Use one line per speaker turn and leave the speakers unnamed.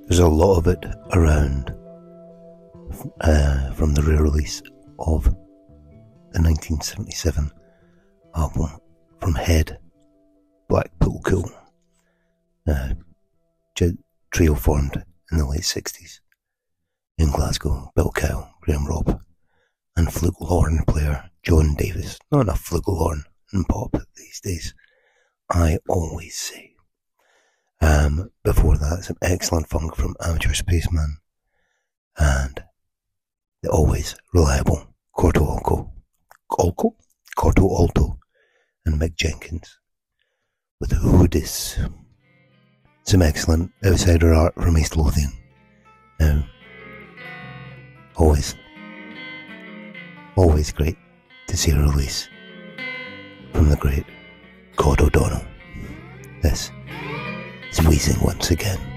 There's a lot of it around from the re-release of the 1977 album from Head, Blackpool Cool, trio formed in the late 60s in Glasgow. Bill Kyle, Graham Robb, and flugelhorn player John Davis. Not enough flugelhorn in pop these days, I always say. Before that, some excellent funk from Amateur Spaceman and the always reliable Corto Alto and Mick Jenkins with Who Dis. Some excellent outsider art from East Lothian. Now, always great to see a release from the great Cod O'Donnell. This is Wheezing once again.